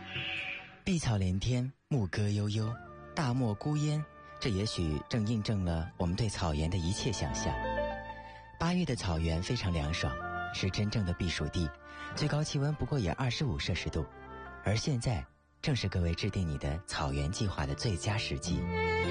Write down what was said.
碧草连天，牧歌悠悠，大漠孤烟，这也许正印证了我们对草原的一切想象。8月的草原非常凉爽，是真正的避暑地，最高气温不过也25摄氏度。而现在正是各位制定你的草原计划的最佳时机。